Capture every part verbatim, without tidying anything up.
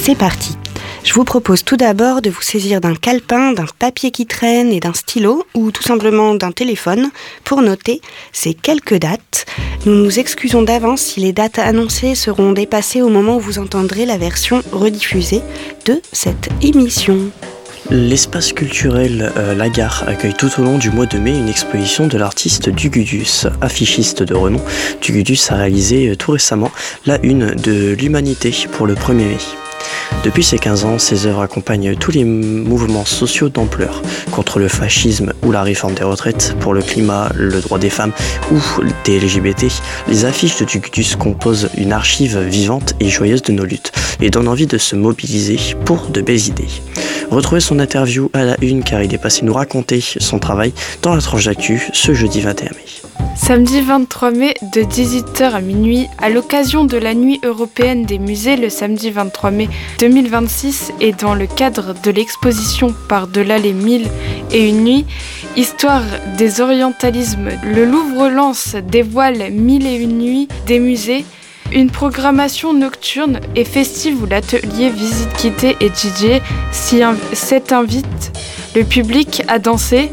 C'est parti. Je vous propose tout d'abord de vous saisir d'un calepin, d'un papier qui traîne et d'un stylo, ou tout simplement d'un téléphone, pour noter ces quelques dates. Nous nous excusons d'avance si les dates annoncées seront dépassées au moment où vous entendrez la version rediffusée de cette émission. L'espace culturel euh, La Gare accueille tout au long du mois de mai une exposition de l'artiste Dugudus. Affichiste de renom, Dugudus a réalisé euh, tout récemment la une de l'Humanité pour le premier mai. Depuis ses quinze ans, ses œuvres accompagnent tous les mouvements sociaux d'ampleur, contre le fascisme ou la réforme des retraites, pour le climat, le droit des femmes ou des L G B T. Les affiches de Dugudus composent une archive vivante et joyeuse de nos luttes et donnent envie de se mobiliser pour de belles idées. Retrouvez son interview à la une car il est passé nous raconter son travail dans la tranche d'actu ce jeudi vingt et un mai. Samedi vingt-trois mai de dix-huit heures à minuit, à l'occasion de la Nuit européenne des musées le samedi vingt-trois mai deux mille vingt-six et dans le cadre de l'exposition Par-delà les mille et une nuits, Histoire des orientalismes, le Louvre-Lens dévoile Mille et une nuits des musées. Une programmation nocturne et festive où l'atelier Visite Guidée et D J s'y invite le public à danser,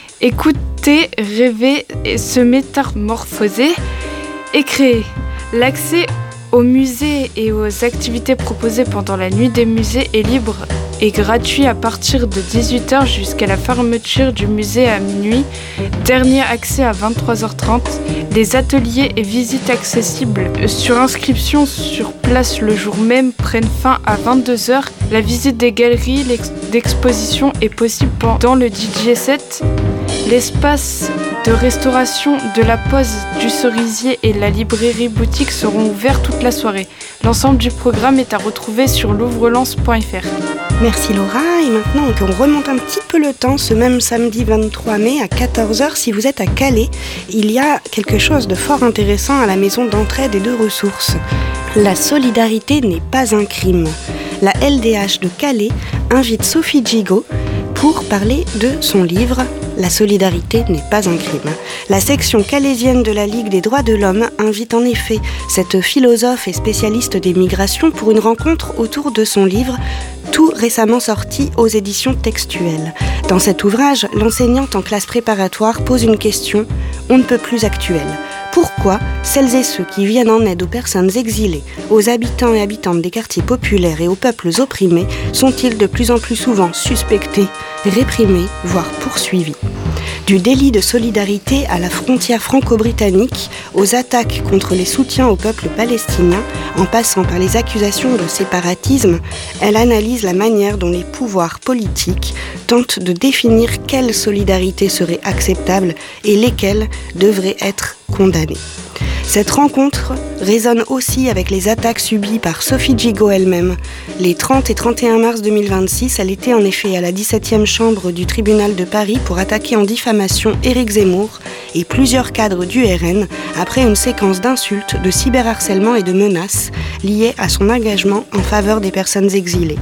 écouter, rêver, et se métamorphoser et créer. L'accès aux musées et aux activités proposées pendant la nuit des musées est libre et gratuit à partir de dix-huit heures jusqu'à la fermeture du musée à minuit. Dernier accès à vingt-trois heures trente. Les ateliers et visites accessibles sur inscription sur place le jour même prennent fin à vingt-deux heures. La visite des galeries d'exposition est possible pendant le D J set. L'espace de restauration de la Pause du Cerisier et la librairie boutique seront ouverts toute la soirée. L'ensemble du programme est à retrouver sur louvre-lens point f r. Merci Laura, et maintenant on remonte un petit peu le temps, ce même samedi vingt-trois mai à quatorze heures, si vous êtes à Calais, il y a quelque chose de fort intéressant à la maison d'entraide et de ressources. La solidarité n'est pas un crime. La L D H de Calais invite Sophie Gigot pour parler de son livre « La solidarité n'est pas un crime ». La section calaisienne de la Ligue des droits de l'homme invite en effet cette philosophe et spécialiste des migrations pour une rencontre autour de son livre tout récemment sorti aux éditions textuelles. Dans cet ouvrage, l'enseignante en classe préparatoire pose une question on ne peut plus actuelle. Pourquoi celles et ceux qui viennent en aide aux personnes exilées, aux habitants et habitantes des quartiers populaires et aux peuples opprimés sont-ils de plus en plus souvent suspectés, réprimés, voire poursuivis ? Du délit de solidarité à la frontière franco-britannique, aux attaques contre les soutiens au peuple palestinien, en passant par les accusations de séparatisme, elle analyse la manière dont les pouvoirs politiques tentent de définir quelle solidarité serait acceptable et lesquelles devraient être condamnées. Cette rencontre résonne aussi avec les attaques subies par Sophie Gigot elle-même. Les trente et trente et un mars deux mille vingt-six, elle était en effet à la dix-septième chambre du tribunal de Paris pour attaquer en diffamation Éric Zemmour et plusieurs cadres du R N après une séquence d'insultes, de cyberharcèlement et de menaces liées à son engagement en faveur des personnes exilées.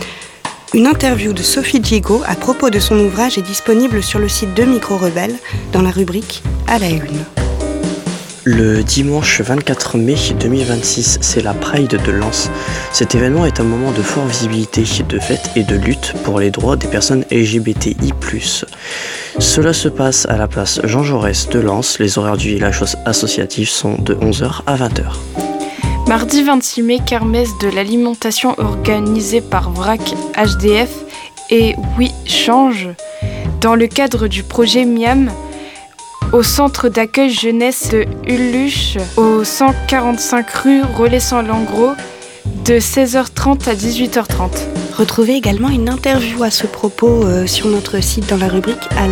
Une interview de Sophie Gigot à propos de son ouvrage est disponible sur le site de Micro Rebelle dans la rubrique À la une. Le dimanche vingt-quatre mai deux mille vingt-six, c'est la Pride de Lens. Cet événement est un moment de forte visibilité, de fête et de lutte pour les droits des personnes L G B T I plus. Cela se passe à la place Jean Jaurès de Lens. Les horaires du village associatif sont de onze heures à vingt heures. Mardi vingt-six mai, kermesse de l'alimentation organisée par Vrac H D F et Oui Change dans le cadre du projet Miam au centre d'accueil jeunesse de Huluche, au cent quarante-cinq rue Relais-Saint-Langros, de seize heures trente à dix-huit heures trente. Retrouvez également une interview à ce propos euh, sur notre site dans la rubrique À la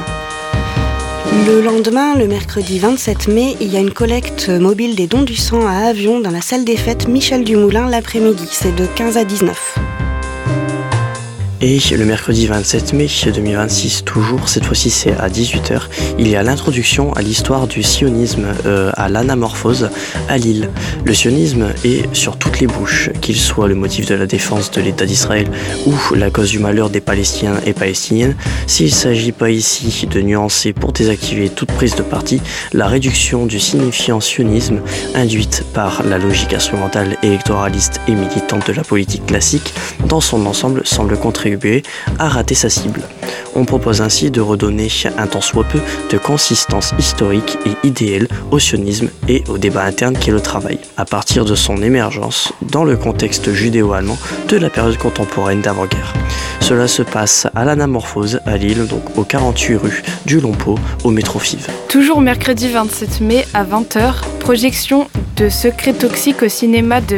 une. Le lendemain, le mercredi vingt-sept mai, il y a une collecte mobile des dons du sang à Avion dans la salle des fêtes Michel Dumoulin l'après-midi. C'est de quinze à dix-neuf. Et le mercredi vingt-sept mai deux mille vingt-six, toujours, cette fois-ci c'est à dix-huit heures, il y a l'introduction à l'histoire du sionisme euh, à l'Anamorphose à Lille. Le sionisme est sur toutes les bouches, qu'il soit le motif de la défense de l'État d'Israël ou la cause du malheur des Palestiniens et Palestiniennes. S'il ne s'agit pas ici de nuancer pour désactiver toute prise de parti, la réduction du signifiant sionisme induite par la logique instrumentale, électoraliste et militante de la politique classique dans son ensemble semble contribuer à rater sa cible. On propose ainsi de redonner un tant soit peu de consistance historique et idéale au sionisme et au débat interne qu'est le travail, à partir de son émergence dans le contexte judéo-allemand de la période contemporaine d'avant-guerre. Cela se passe à l'Anamorphose à Lille, donc aux quarante-huit rue du Lompeau, au métro Fives. Toujours mercredi vingt-sept mai à vingt heures, projection de Secrets toxiques au cinéma de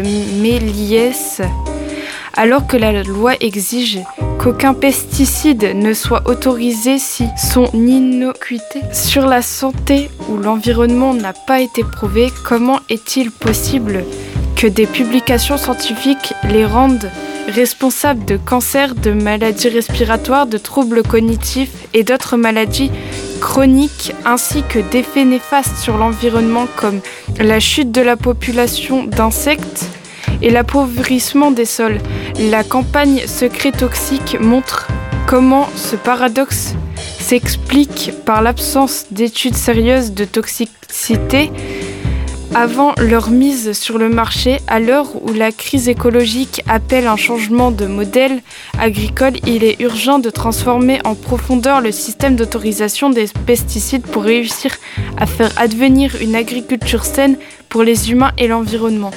Méliès. Alors que la loi exige qu'aucun pesticide ne soit autorisé si son innocuité sur la santé ou l'environnement n'a pas été prouvée, comment est-il possible que des publications scientifiques les rendent responsables de cancers, de maladies respiratoires, de troubles cognitifs et d'autres maladies chroniques, ainsi que d'effets néfastes sur l'environnement comme la chute de la population d'insectes et l'appauvrissement des sols. La campagne Secrets toxiques montre comment ce paradoxe s'explique par l'absence d'études sérieuses de toxicité avant leur mise sur le marché. À l'heure où la crise écologique appelle un changement de modèle agricole, il est urgent de transformer en profondeur le système d'autorisation des pesticides pour réussir à faire advenir une agriculture saine pour les humains et l'environnement.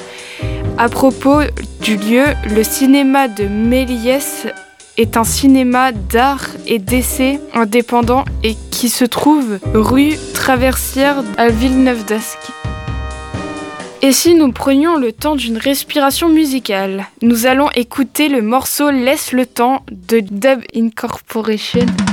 À propos du lieu, le cinéma de Méliès est un cinéma d'art et d'essai indépendant et qui se trouve rue Traversière à Villeneuve-d'Ascq. Et si nous prenions le temps d'une respiration musicale, nous allons écouter le morceau Laisse le temps de Dub Incorporation.